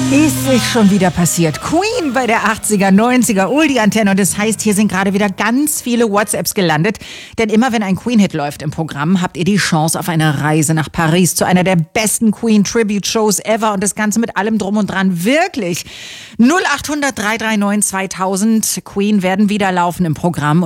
Ist es schon wieder passiert. Queen bei der 80er, 90er, Oldie-Antenne. Und das heißt, hier sind gerade wieder ganz viele WhatsApps gelandet. Denn immer wenn ein Queen-Hit läuft im Programm, habt ihr die Chance auf eine Reise nach Paris zu einer der besten Queen-Tribute-Shows ever. Und das Ganze mit allem drum und dran. Wirklich. 0800 339 2000. Queen werden wieder laufen im Programm.